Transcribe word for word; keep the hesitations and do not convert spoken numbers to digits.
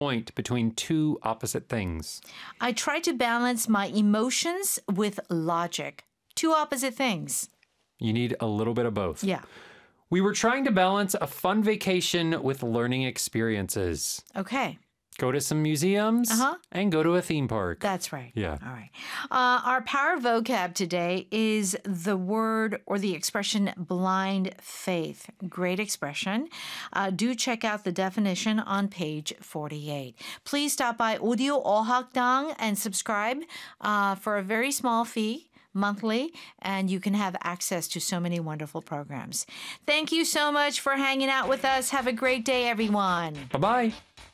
point between two opposite things. I try to balance my emotions with logic. Two opposite things. You need a little bit of both. Yeah. We were trying to balance a fun vacation with learning experiences. Okay. Go to some museums Uh-huh. and go to a theme park. That's right. Yeah. All right. Uh, our power vocab today is the word or the expression blind faith. Great expression. Uh, do check out the definition on page forty-eight. Please stop by Audio 어학당 and subscribe uh, for a very small fee monthly, and you can have access to so many wonderful programs. Thank you so much for hanging out with us. Have a great day, everyone. Bye-bye.